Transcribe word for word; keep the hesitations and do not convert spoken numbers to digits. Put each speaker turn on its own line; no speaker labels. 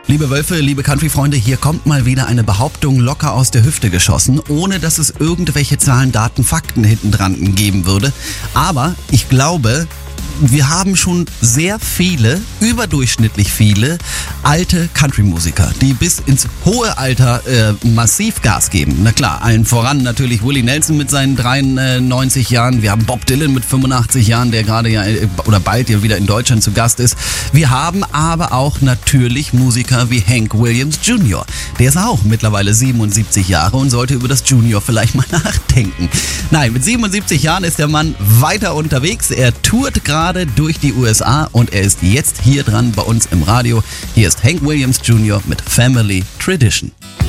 Liebe Wölfe, liebe Country-Freunde, hier kommt mal wieder eine Behauptung locker aus der Hüfte geschossen, ohne dass es irgendwelche Zahlen, Daten, Fakten hinten dran geben würde. Aber ich glaube, wir haben schon sehr viele, überdurchschnittlich viele alte Country-Musiker, die bis ins hohe Alter äh, massiv Gas geben. Na klar, allen voran natürlich Willie Nelson mit seinen dreiundneunzig Jahren. Wir haben Bob Dylan mit fünfundachtzig Jahren, der gerade ja oder bald ja wieder in Deutschland zu Gast ist. Wir haben aber auch natürlich Musiker wie Hank Williams Junior Der ist auch mittlerweile siebenundsiebzig Jahre und sollte über das Junior vielleicht mal nachdenken. Nein, mit siebenundsiebzig Jahren ist der Mann weiter unterwegs. Er tourt gerade durch die U S A und er ist jetzt hier dran bei uns im Radio. Hier ist Hank Williams Junior mit Family Tradition.